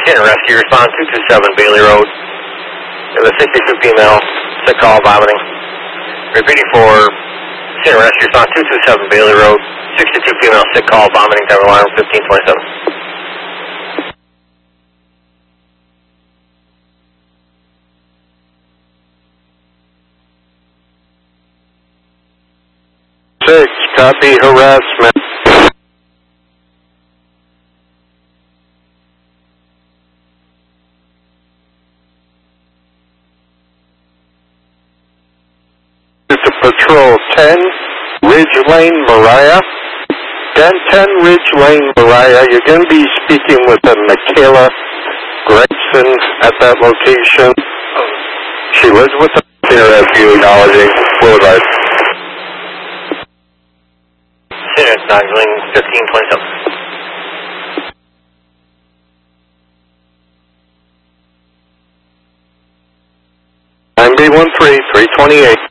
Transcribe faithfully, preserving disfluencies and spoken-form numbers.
Center Rescue, respond two two seven Bailey Road. We have a sixty-two female, sick call, vomiting. Repeating for Center Rescue, respond two two seven Bailey Road. sixty-two female, sick call, vomiting, time alarm fifteen twenty-seven. Six, copy harassment. To patrol ten, Ridge Lane, Mariah. ten ten Ridge Lane, Mariah. You're going to be speaking with a Michaela Gregson at that location. She lives with us here as you acknowledging Boulevard. Center, acknowledging fifteen twenty-seven. nine B one three, three twenty-eight.